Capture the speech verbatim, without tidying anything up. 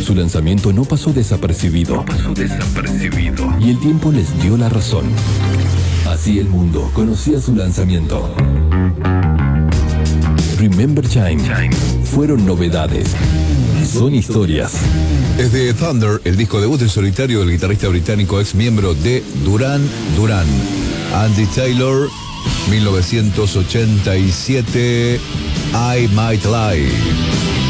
Su lanzamiento no pasó desapercibido. No pasó desapercibido. Y el tiempo les dio la razón. Así el mundo conocía su lanzamiento. Remember Time. Time. Fueron novedades. Son historias. Es de Thunder, el disco debut en solitario del guitarrista británico ex miembro de Duran Duran, Andy Taylor, mil novecientos ochenta y siete, I Might Lie.